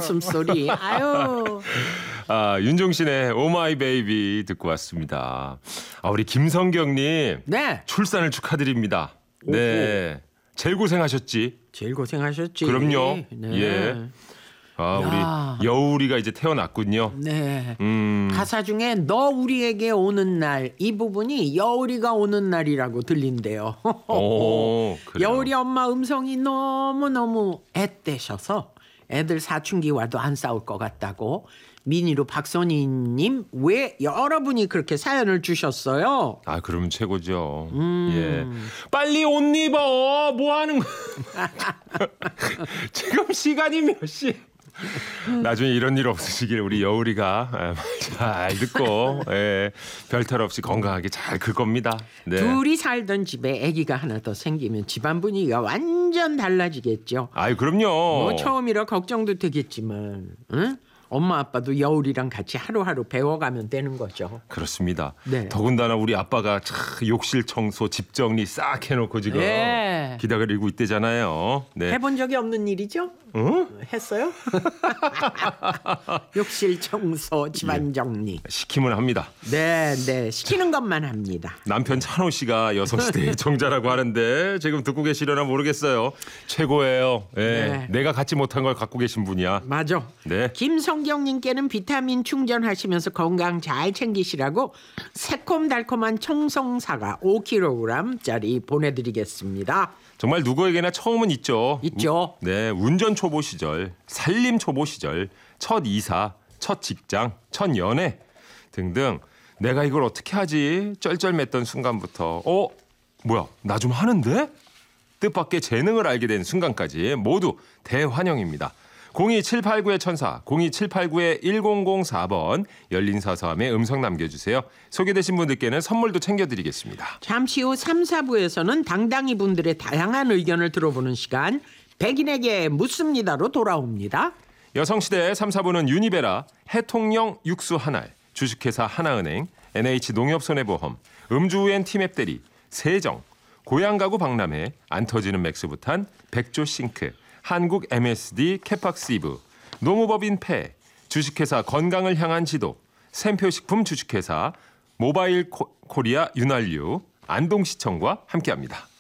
웃음소리. 아유. 아, 윤종신의 오마이 베이비 듣고 왔습니다. 아, 우리 김성경님. 네. 출산을 축하드립니다. 네. 제일 고생하셨지. 제일 고생하셨지. 그럼요. 네. 예. 아, 야. 우리 여울이가 이제 태어났군요. 네. 가사 중에 너 우리에게 오는 날 이 부분이 여울이가 오는 날이라고 들린대요. 오, 그래요. 여울이 엄마 음성이 너무너무 앳되셔서 애들 사춘기와도 안 싸울 것 같다고 미니로 박선희님 왜 여러분이 그렇게 사연을 주셨어요? 아, 그러면 최고죠. 예. 빨리 옷 입어. 뭐 하는 거야? 지금 시간이 몇 시? 나중에 이런 일 없으시길 우리 여울이가 잘 듣고 별탈 없이 건강하게 잘 클 겁니다. 네. 둘이 살던 집에 아기가 하나 더 생기면 집안 분위기가 완전 달라지겠죠. 아이, 그럼요. 뭐 처음이라 걱정도 되겠지만 응? 엄마 아빠도 여울이랑 같이 하루하루 배워가면 되는 거죠. 그렇습니다. 네. 더군다나 우리 아빠가 참 욕실 청소, 집 정리 싹 해놓고 지금 네. 기다리고 있대잖아요. 네. 해본 적이 없는 일이죠? 응? 했어요? 욕실 청소, 집안 정리. 시키면 합니다. 네, 네. 시키는 것만 합니다. 남편 찬호 씨가 여성시대의 정자라고 하는데 지금 듣고 계시려나 모르겠어요. 최고예요. 예. 네. 내가 갖지 못한 걸 갖고 계신 분이야. 맞아. 네. 김성경님께는 비타민 충전하시면서 건강 잘 챙기시라고 새콤달콤한 청송사과 5kg짜리 보내드리겠습니다. 정말 누구에게나 처음은 있죠. 있죠. 네, 운전 초보 시절, 살림 초보 시절, 첫 이사, 첫 직장, 첫 연애 등등 내가 이걸 어떻게 하지? 쩔쩔맸던 순간부터 뭐야, 나 좀 하는데? 뜻밖의 재능을 알게 된 순간까지 모두 대환영입니다. 02789의 천사, 02789-1004번 열린 사서함에 음성 남겨주세요. 소개되신 분들께는 선물도 챙겨드리겠습니다. 잠시 후 3, 4부에서는 당당히 분들의 다양한 의견을 들어보는 시간 백인에게 묻습니다로 돌아옵니다. 여성시대 3, 4부는 유니베라, 해통령 육수 한알, 주식회사 하나은행, NH농협손해보험, 음주우엔 티맵대리, 세정, 고향가구 박람회, 안 터지는 맥스부탄, 백조싱크, 한국 MSD 캐팍시브, 노무법인 폐, 주식회사 건강을 향한 지도, 샘표식품 주식회사, 모바일 코리아 윤활유, 안동시청과 함께합니다.